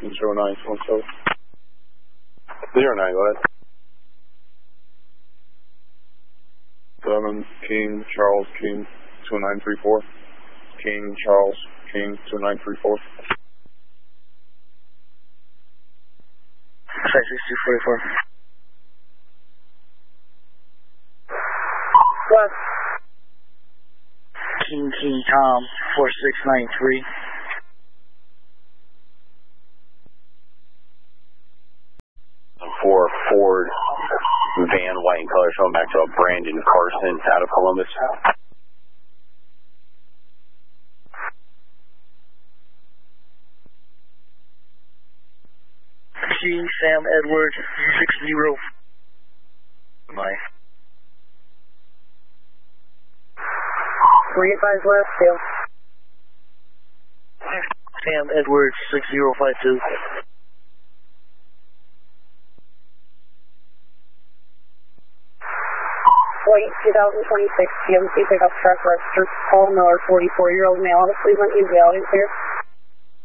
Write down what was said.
0917. 09, go ahead. 7, King, Charles, King, 2934. King, Charles, King, 2934. 56244. What? King, King, Tom, 4693. For Ford van, white in color, showing back to a Brandon Carson out of Columbus. King, Sam, Edward, 60. Bye. 385 left, Sam. Sam, Edward, 6052. Late 2026 GMC pickup truck registered Paul Miller, 44-year-old male, out of Cleveland, Invalid, clear.